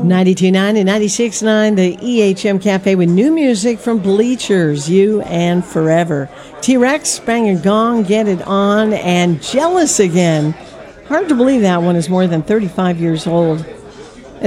92.9 and 96.9, the EHM Cafe with new music from Bleachers, You and Forever. T-Rex, Bang and Gong, Get It On, and Jealous Again. Hard to believe that one is more than 35 years old.